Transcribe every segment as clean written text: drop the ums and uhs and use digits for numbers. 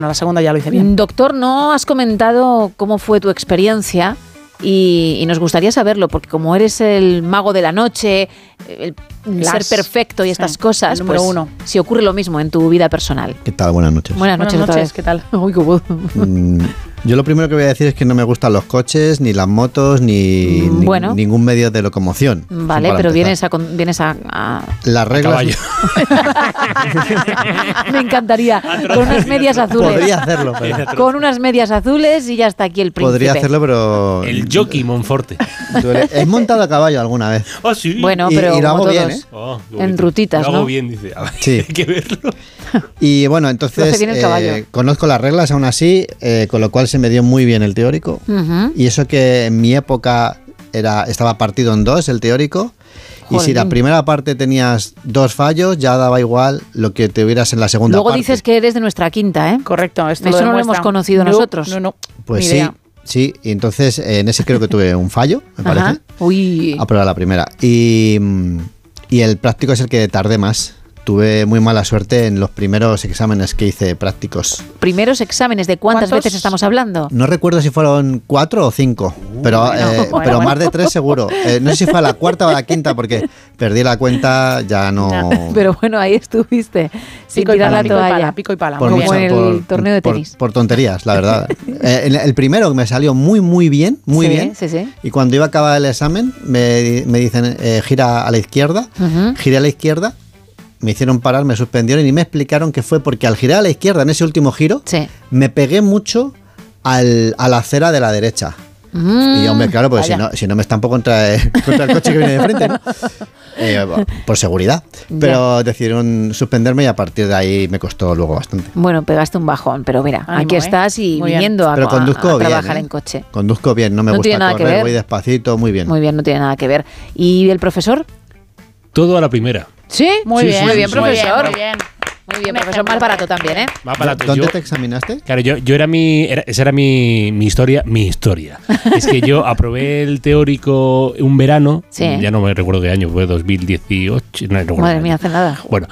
la segunda ya lo hice bien. Doctor, no has comentado cómo fue tu experiencia y nos gustaría saberlo, porque como eres el mago de la noche, el ser perfecto y estas cosas, número pues uno. si ocurre lo mismo en tu vida personal. ¿Qué tal? Buenas noches. Buenas noches otra vez. ¿Qué tal? Uy, qué voz. Yo lo primero que voy a decir es que no me gustan los coches, ni las motos, ni ningún medio de locomoción. Vale, pero vienes a las reglas. Me encantaría. Con unas medias azules. Podría hacerlo. Con unas medias azules y ya está aquí el príncipe. Podría hacerlo, pero... El jockey Monforte. ¿He montado a caballo alguna vez? Oh, sí. Bueno, pero y lo hago como bien, todos, ¿eh? Oh, en rutitas, lo ¿no? hago bien, dice. A ver, Sí. hay que verlo. Y bueno, entonces conozco las reglas aún así, con lo cual se me dio muy bien el teórico. Uh-huh. Y eso que en mi época estaba partido en dos el teórico. Jolín. Y si la primera parte tenías 2 fallos, ya daba igual lo que tuvieras en la segunda Luego parte. dices que eres de nuestra quinta, ¿eh? Correcto. Esto Eso no lo demuestra. hemos conocido nosotros. No. Pues Ni sí, idea. sí. Y entonces en ese creo que tuve un fallo, me parece. Ajá. Uy. A probar la primera. Y el práctico es el que tardé más. Tuve muy mala suerte en los primeros exámenes que hice prácticos. Primeros exámenes, ¿de cuántas veces estamos hablando? No recuerdo si fueron 4 o 5, pero más de 3 seguro. No sé si fue a la cuarta o a la quinta, porque perdí la cuenta, ya no... Pero bueno, ahí estuviste, sin Pico y tirar pala, la toalla. pico y pala. Por Muy como bien. en el torneo de tenis. Por tonterías, la verdad. El primero me salió muy bien, muy Sí, bien. sí. Y cuando iba a acabar el examen, me dicen, gira a la izquierda. Uh-huh. Giré a la izquierda, me hicieron parar, me suspendieron y me explicaron que fue porque al girar a la izquierda en ese último giro, Sí. me pegué mucho a la acera de la derecha. Y hombre, claro, pues si no me estampo contra el coche que viene de frente, ¿no? Por seguridad. Pero decidieron suspenderme y a partir de ahí me costó luego bastante. Bueno, pegaste un bajón, pero mira, Ánimo, aquí estás y Muy bien. viniendo a Pero conduzco bien, trabajar ¿eh? en coche. Conduzco bien, no me No tiene gusta nada que correr, ver. voy despacito, muy bien. Muy bien, no tiene nada que ver. ¿Y el profesor? Todo a la primera. ¿Sí? Muy bien, profesor. Muy bien. Muy bien, profesor, más barato también, ¿eh? Va para ¿Dónde te examinaste? Claro, esa era mi historia. Es que yo aprobé el teórico un verano, Sí. ya no me recuerdo qué año, fue 2018. No recuerdo Madre qué mía, año. hace nada. Bueno,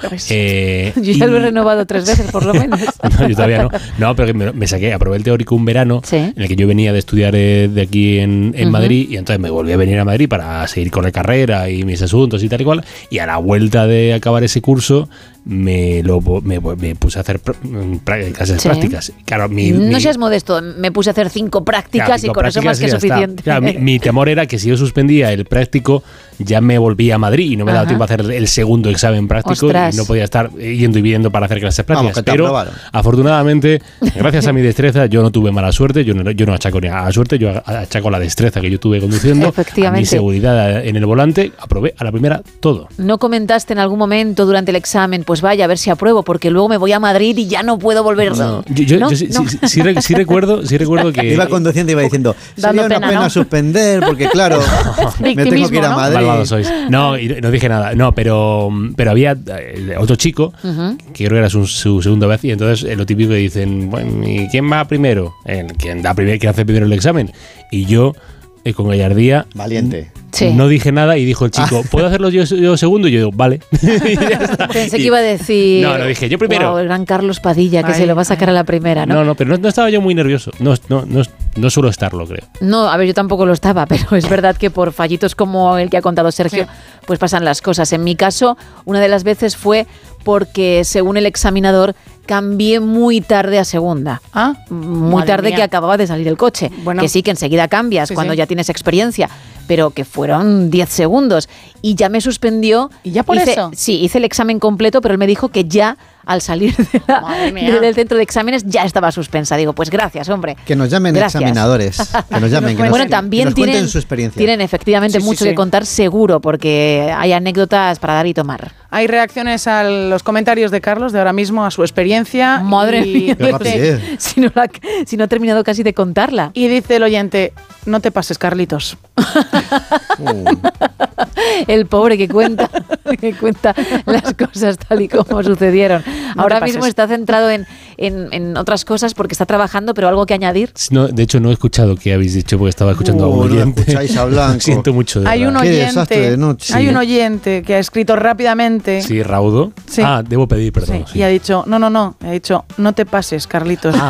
Yo ya lo he renovado 3 veces, por lo menos. No, yo todavía no. No, pero que me saqué, aprobé el teórico un verano, Sí. en el que yo venía de estudiar de aquí en Ujú. Madrid, y entonces me volví a venir a Madrid para seguir con la carrera y mis asuntos y tal y cual. Y a la vuelta de acabar ese curso, me puse a hacer clases Sí. prácticas. Claro, No seas modesto, me puse a hacer 5 prácticas Claro, y con eso más que ya está. suficiente. Claro, mi temor era que si yo suspendía el práctico, ya me volvía a Madrid y no me daba Ajá. tiempo a hacer el segundo examen práctico. Ostras. Y no podía estar yendo y viniendo para hacer clases prácticas. Vamos, que te Pero aprobaron. afortunadamente, gracias a mi destreza, yo no tuve mala suerte. Yo no achaco ni a la suerte, yo achaco la destreza que yo tuve conduciendo. Efectivamente. A mi seguridad en el volante, aprobé a la primera todo. ¿No comentaste en algún momento durante el examen, pues vaya, a ver si apruebo, porque luego me voy a Madrid y ya no puedo volver? No, yo sí recuerdo que... Iba conduciendo y iba diciendo, Dando sería una pena, pena ¿no? suspender, porque claro, me tengo que ir a ¿no? Madrid. Malvados sois. No, y no dije nada. No, pero había otro chico, Ujú. que creo que era su segunda vez, y entonces lo típico que dicen, bueno, ¿y quién va primero? ¿Quién hace primero el examen? Y yo, con gallardía, Valiente. Sí. no dije nada y dijo el chico, ¿puedo hacerlo yo segundo? Y yo digo, vale. Y ya está. Pensé que iba a decir... No, dije yo primero. Wow, el gran Carlos Padilla, que Ay, se lo va a sacar a la primera, ¿no? No, pero no estaba yo muy nervioso. No suelo estarlo, creo. No, a ver, yo tampoco lo estaba, pero es verdad que por fallitos como el que ha contado Sergio, pues pasan las cosas. En mi caso, una de las veces fue porque, según el examinador, cambié muy tarde a segunda. Ah, Muy madre tarde mía. que acababa de salir el coche. Bueno. Que sí, que enseguida cambias Sí, cuando sí. ya tienes experiencia, pero que fueron 10 segundos. Y ya me suspendió. ¿Y ya por eso? Sí, hice el examen completo, pero él me dijo que ya al salir Madre mía. del centro de exámenes ya estaba suspensa. Digo, pues gracias, hombre. Que nos llamen Gracias. examinadores. Que nos llamen. Bueno, también que nos cuenten tienen, su experiencia. tienen efectivamente Sí, sí, mucho sí. que contar, seguro, porque hay anécdotas para dar y tomar. Hay reacciones a los comentarios de Carlos de ahora mismo, a su experiencia. Madre mía, Qué rapidez. si no ha terminado casi de contarla. Y dice el oyente, no te pases, Carlitos. El pobre que cuenta las cosas tal y como sucedieron. Ahora mismo está centrado en otras cosas porque está trabajando, pero algo que añadir. No, de hecho, no he escuchado qué habéis dicho porque estaba escuchando a un No oyente. escucháis a Blanco. Siento mucho. Hay un Qué desastre de noche. hay un oyente que ha escrito rápidamente. Sí, Raudo. Sí. Ah, debo pedir perdón. Sí, y ha dicho, no, ha dicho, no te pases, Carlitos.